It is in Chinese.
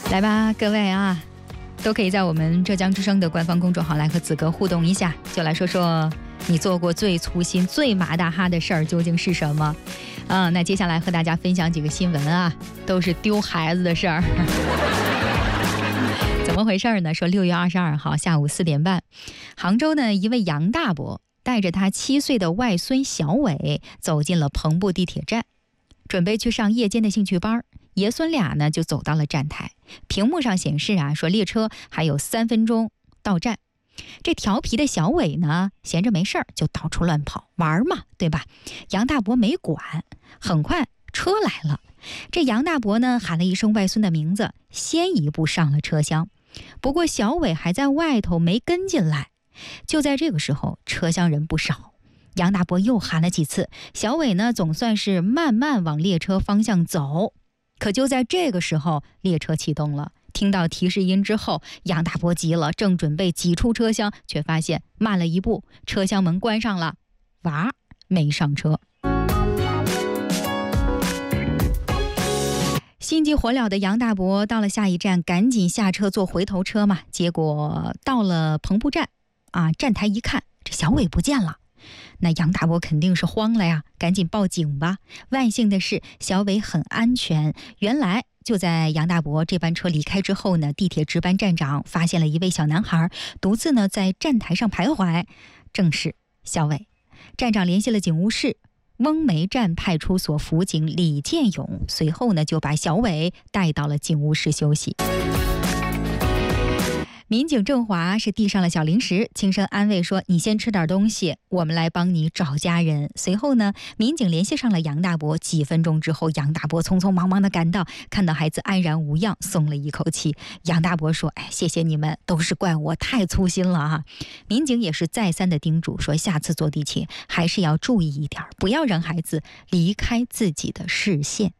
来吧，各位啊，都可以在我们浙江之声的官方公众号来和子哥互动一下，就来说说你做过最粗心、最马大哈的事儿究竟是什么？那接下来和大家分享几个新闻啊，都是丢孩子的事儿。怎么回事呢？说6月22号下午4点半，杭州呢一位杨大伯带着他7岁的外孙小伟走进了棚布地铁站，准备去上夜间的兴趣班。爷孙俩呢就走到了站台，屏幕上显示说列车还有3分钟到站。这调皮的小伟呢闲着没事儿就到处乱跑玩嘛，对吧？杨大伯没管，很快车来了，这杨大伯呢喊了一声外孙的名字，先一步上了车厢。不过小伟还在外头没跟进来。就在这个时候，车厢人不少，杨大伯又喊了几次，小伟呢总算是慢慢往列车方向走。可就在这个时候，列车启动了，听到提示音之后，杨大伯急了，正准备挤出车厢，却发现慢了一步，车厢门关上了，娃没上车。心急火燎的杨大伯到了下一站，赶紧下车坐回头车嘛。结果到了棚布站站台一看，这小伟不见了。那杨大伯肯定是慌了呀，赶紧报警吧。万幸的是，小伟很安全。原来就在杨大伯这班车离开之后呢，地铁值班站长发现了一位小男孩独自呢在站台上徘徊，正是小伟。站长联系了警务室，翁梅站派出所辅警李建勇随后呢就把小伟带到了警务室休息。民警郑华是递上了小零食，轻声安慰说：“你先吃点东西，我们来帮你找家人。”随后呢，民警联系上了杨大伯。几分钟之后，杨大伯匆匆忙忙地赶到，看到孩子安然无恙，松了一口气。杨大伯说：“谢谢你们，都是怪我太粗心了啊！”民警也是再三的叮嘱说，下次坐地铁还是要注意一点，不要让孩子离开自己的视线。